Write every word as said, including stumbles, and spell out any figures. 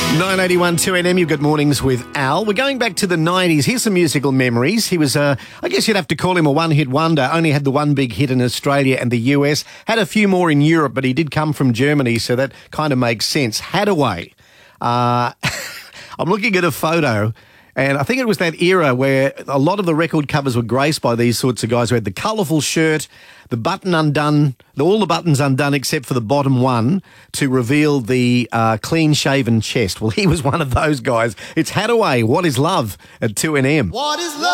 nine eighty-one two N M, you've got Mornings with Al. We're going back to the nineties. Here's some musical memories. He was, uh, I guess you'd have to call him a one-hit wonder. Only had the one big hit in Australia and the U S. Had a few more in Europe, but he did come from Germany, so that kind of makes sense. Hadaway. Uh, I'm looking at a photo, and I think it was that era where a lot of the record covers were graced by these sorts of guys who had the colourful shirt, the button undone, the, all the buttons undone except for the bottom one to reveal the uh, clean-shaven chest. Well, he was one of those guys. It's Hadaway, What Is Love, at two N M. What is love?